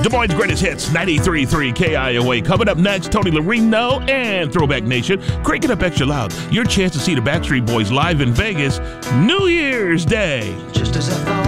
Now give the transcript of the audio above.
Des Moines' greatest hits, 93.3 KIOA. Coming up next, Tony Larino and Throwback Nation. Crank it up extra loud. Your chance to see the Backstreet Boys live in Vegas New Year's Day. Just as I thought.